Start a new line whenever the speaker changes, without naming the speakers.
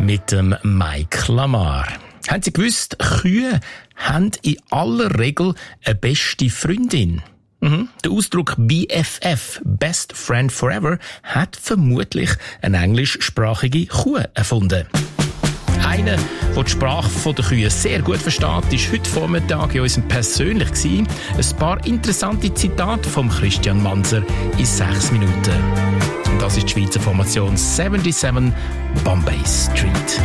mit dem Mike Lamar. Haben Sie gewusst, Kühe haben in aller Regel eine beste Freundin? Der Ausdruck BFF, Best Friend Forever, hat vermutlich eine englischsprachige Kuh erfunden. Einer, der die Sprache der Kühe sehr gut versteht, war heute Vormittag in unserem Persönlich gewesen. Ein paar interessante Zitate von Christian Manser in 6 Minuten. Und das ist die Schweizer Formation 77 Bombay Street.